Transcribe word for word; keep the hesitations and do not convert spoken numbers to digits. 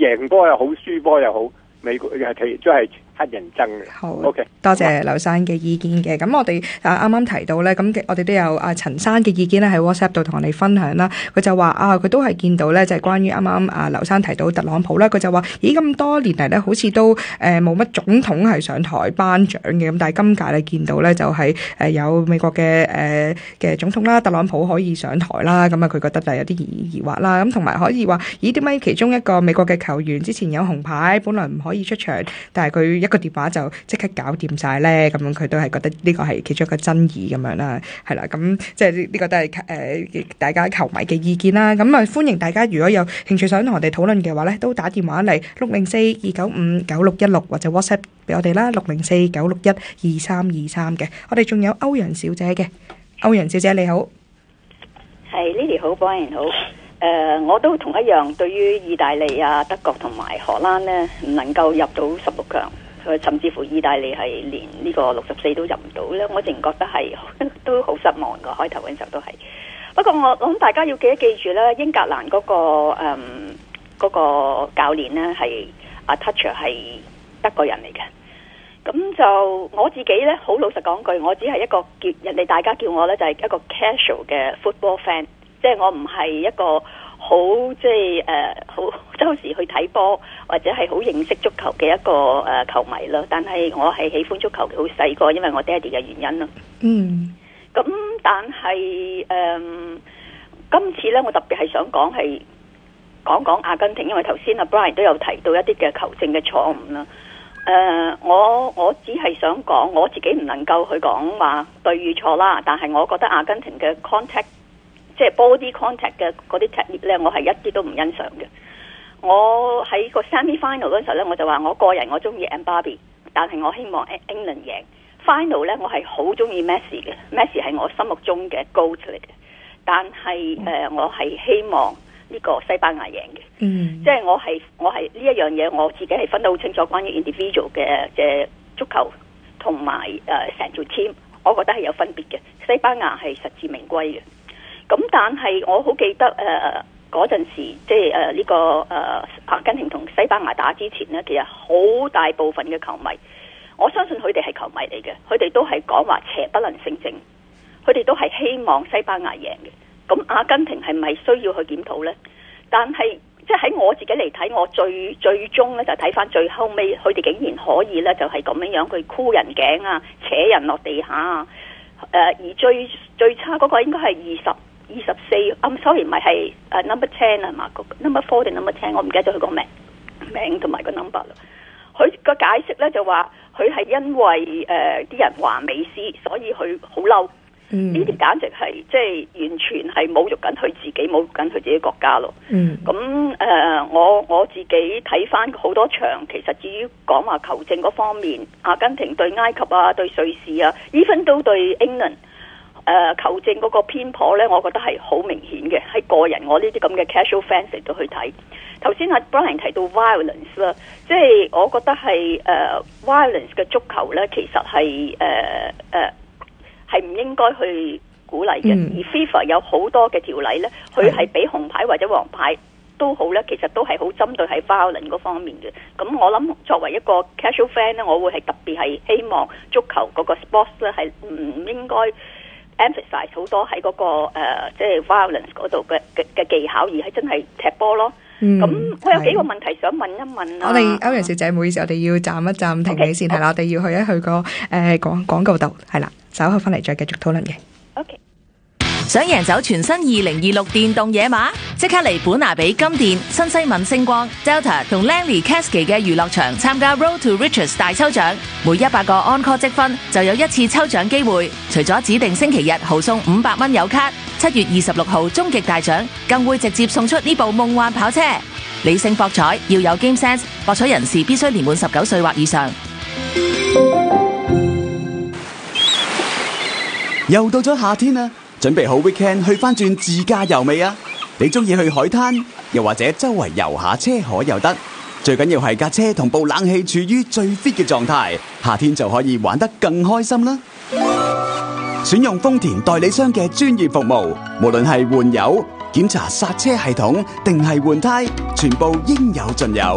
贏波又好，輸波又好，美國係其都係黑人憎嘅。 好 ，OK， 多謝劉生嘅意見嘅。咁我哋啊啱啱提到咧，咁我哋都有啊陳生嘅意見咧喺 WhatsApp 度同我哋分享啦。佢就話啊，佢都係見到咧，就係關於啱啱啊劉生提到特朗普啦。佢就話咦，咁多年嚟咧，好似都誒冇乜總統係上台頒獎嘅。咁但係今屆咧見到咧就係誒有美國嘅誒嘅總統啦，特朗普可以上台啦。咁啊佢覺得就有啲疑疑惑啦。咁同埋可以話咦，點解其中一個美國嘅球員之前有紅牌，本來唔可以出場，但係佢一個電話就即刻搞掂晒咧？咁樣佢都係覺得呢個係其中一個爭議咁樣啦。係啦，咁即係呢個都係誒、呃、大家球迷嘅意見啦。咁啊歡迎大家如果有興趣想同我哋討論嘅話咧，都打電話嚟六零四二九五九六一六或者 WhatsApp 俾我哋啦，六零四九六一二三二三嘅。我哋仲有歐陽小姐嘅，歐陽小姐你好。 係 Lily 好 ，Brian 好。誒、呃，我都同一樣，對於意大利啊、德國同埋荷蘭呢，唔能夠入到十六強，甚至乎意大利係連呢個六十四都入唔到呢，我淨覺得係都好失望噶。開頭嗰陣時候都係。不過我諗大家要記一記住咧，英格蘭嗰、那個誒嗰、嗯那個教練呢係阿 Tuchel 係德國人嚟嘅。咁就我自己呢，好老實講句，我只係一個叫人哋大家叫我呢，就係、是、一個 casual 嘅 football fan。即係我唔係一個好即係誒好周時去睇波或者係好認識足球嘅一個誒、呃、球迷啦，但係我係喜歡足球嘅好細個，因為我爹哋嘅原因啦。 嗯。 咁但係誒、呃、今次咧，我特別係想講係講講阿根廷，因為頭先阿 Brian 都有提到一啲嘅球證嘅錯誤啦。誒、呃，我我只係想講我自己唔能夠去講話對與錯啦，但係我覺得阿根廷嘅 contact。即係 body contact 嘅嗰啲 technique 咧，我係一啲都唔欣賞嘅。我喺個 semi final 嗰陣時候咧，我就話我個人我中意 Mbappé，但係我希望 England 贏。final 咧，我係好中意 Messi 嘅 ，Messi 係我心目中嘅 GOAT 嚟嘅。但係誒、呃，我係希望呢個西班牙贏嘅。嗯，即係我係我係呢一樣嘢，我自己係分得好清楚，關於 individual 嘅嘅足球同埋誒成條 team，我覺得係有分別嘅。西班牙係實至名歸嘅。咁但係我好記得誒嗰陣時，即係誒呢個誒、呃、阿根廷同西班牙打之前呢，其實好大部分嘅球迷，我相信佢哋係球迷嚟嘅，佢哋都係講話邪不能勝正，佢哋都係希望西班牙贏嘅。咁阿根廷係咪需要去檢討呢？但係即係喺我自己嚟睇，我最最終咧就睇翻最後尾，佢哋竟然可以咧就係咁樣樣，佢箍人頸啊，扯人落地下啊，誒、呃、而最最差嗰個應該係二十。二十四，I'm sorry，唔係係誒 number ten 啊嘛，number four 定 number ten，我唔記得咗佢個名名同埋個 number 啦。佢個解釋咧就話佢係因為誒啲、呃、人話美斯，所以佢好嬲。呢啲簡直係即係完全係侮辱緊佢自己，侮辱緊佢自己國家咯。嗯，咁誒、呃，我我自己睇翻好多場，其實至於講話球證嗰方面，阿根廷對埃及啊，對瑞士啊 even 都對 England。誒、呃、球證嗰個偏頗咧，我覺得係好明顯嘅。喺個人我呢啲咁嘅 casual fans 嚟到去睇。頭先阿 Brian 提到 violence 啦，即係我覺得係誒、呃、violence 嘅足球咧，其實係誒誒係唔應該去鼓勵嘅。嗯、而 FIFA 有好多嘅條例咧，佢係俾紅牌或者黃牌都好咧，其實都係好針對係 violence 嗰方面嘅。咁我諗作為一個 casual fan 咧，我會係特別係希望足球嗰個 sports 咧係唔應該emphasize 好多喺嗰、那個誒，即、呃、係、就是、violence 嗰度嘅嘅嘅技巧，而係真係踢波咯。咁、嗯、我有幾個問題想問一問啊。我哋歐陽小姐，唔好意思，我哋要暫一暫停你先，係啦 Okay.，我哋要去一去個誒廣廣告度，係啦，稍後翻嚟再繼續討論嘅。 OK。 想贏走全新二零二六電動野馬，即刻嚟本拿比金電、新西敏星光、Delta 同 Langley Cascade 嘅娛樂場參加 Road to Riches 大抽獎，每一百個 Encore 積分就有一次抽獎機會。除咗指定星期日豪送五百蚊有卡，七月二十六號終極大獎更會直接送出呢部夢幻跑車。理性博彩，要有 Game Sense， 博彩人士必須年滿十九歲或以上。 又到咗夏天啦！準備好 weekend 去返轉自駕遊未啊？你中意去海灘，又或者周圍遊下車河又得，最緊要係架車同部冷氣處於最 fit 嘅狀態，夏天就可以玩得更開心啦！選用豐田代理商嘅專業服務，無論係換油、檢查剎車系統定係換胎，全部應有盡有。